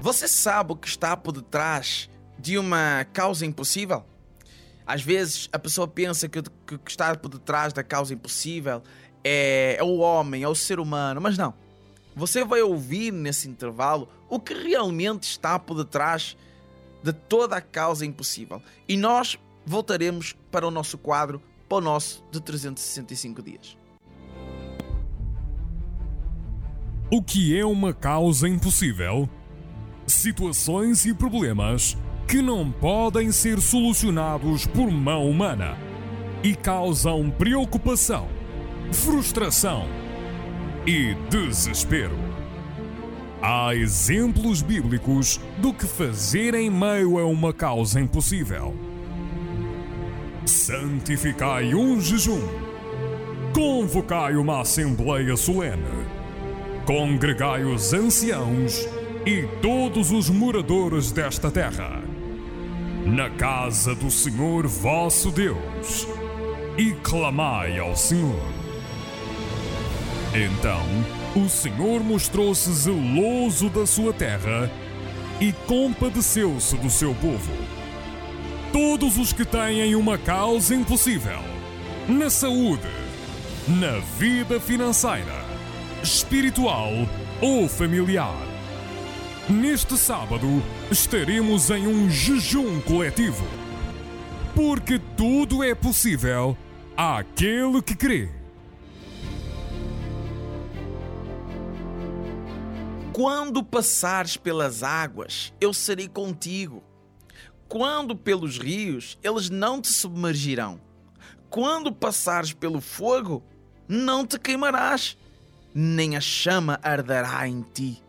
Você sabe o que está por detrás de uma causa impossível? Às vezes a pessoa pensa que o que está por detrás da causa impossível é o homem, é o ser humano, mas não. Você vai ouvir nesse intervalo o que realmente está por detrás de toda a causa impossível. E nós voltaremos para o nosso quadro, para o nosso de 365 dias. O que é uma causa impossível? Situações e problemas que não podem ser solucionados por mão humana e causam preocupação, frustração e desespero. Há exemplos bíblicos do que fazer em meio a uma causa impossível. Santificai um jejum. Convocai uma assembleia solene. Congregai os anciãos e todos os moradores desta terra na casa do Senhor vosso Deus, e clamai ao Senhor. Então o Senhor mostrou-se zeloso da sua terra e compadeceu-se do seu povo. Todos os que têm uma causa impossível, na saúde, na vida financeira, espiritual ou familiar, neste sábado estaremos em um jejum coletivo, porque tudo é possível àquele que crê. Quando passares pelas águas, eu serei contigo. Quando pelos rios, eles não te submergirão. Quando passares pelo fogo, não te queimarás, nem a chama arderá em ti.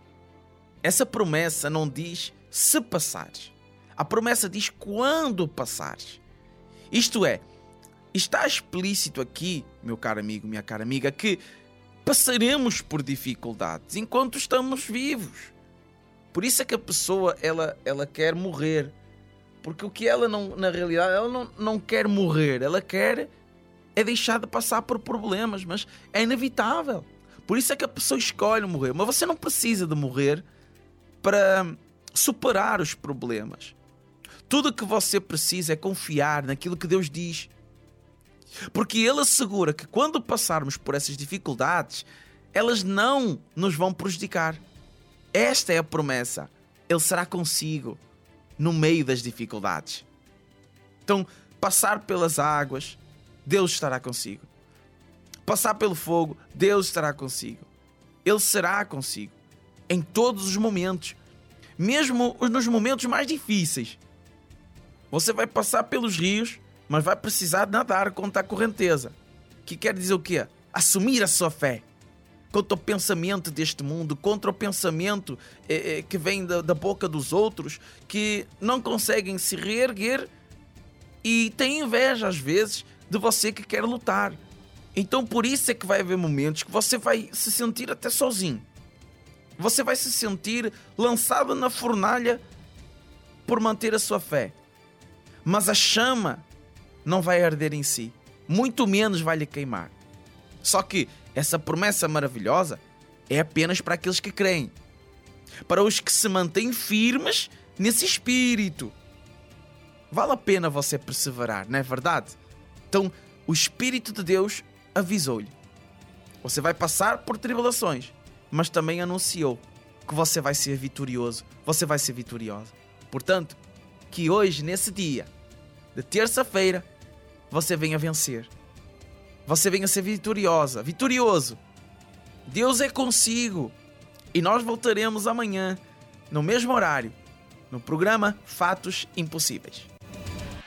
Essa promessa não diz se passares. A promessa diz quando passares. Isto é, está explícito aqui, meu caro amigo, minha cara amiga, que passaremos por dificuldades enquanto estamos vivos. Por isso é que a pessoa ela quer morrer. Porque o que ela não, na realidade, ela não quer morrer. Ela quer é deixar de passar por problemas, mas é inevitável. Por isso é que a pessoa escolhe morrer. Mas você não precisa de morrer para superar os problemas. Tudo o que você precisa é confiar naquilo que Deus diz. Porque Ele assegura que quando passarmos por essas dificuldades, elas não nos vão prejudicar. Esta é a promessa. Ele será consigo no meio das dificuldades. Então, passar pelas águas, Deus estará consigo. Passar pelo fogo, Deus estará consigo. Ele será consigo em todos os momentos, mesmo nos momentos mais difíceis. Você vai passar pelos rios, mas vai precisar nadar contra a correnteza. Que quer dizer o quê? Assumir a sua fé contra o pensamento deste mundo, contra o pensamento que vem da boca dos outros, que não conseguem se reerguer e têm inveja às vezes de você que quer lutar. Então por isso é que vai haver momentos que você vai se sentir até sozinho. Você vai se sentir lançado na fornalha por manter a sua fé. Mas a chama não vai arder em si, muito menos vai lhe queimar. Só que essa promessa maravilhosa é apenas para aqueles que creem, para os que se mantêm firmes nesse espírito. Vale a pena você perseverar, não é verdade? Então, o Espírito de Deus avisou-lhe. Você vai passar por tribulações, mas também anunciou que você vai ser vitorioso, você vai ser vitoriosa. Portanto, que hoje, nesse dia de terça-feira, você venha vencer. Você venha ser vitoriosa, vitorioso. Deus é consigo. E nós voltaremos amanhã, no mesmo horário, no programa Fatos Impossíveis.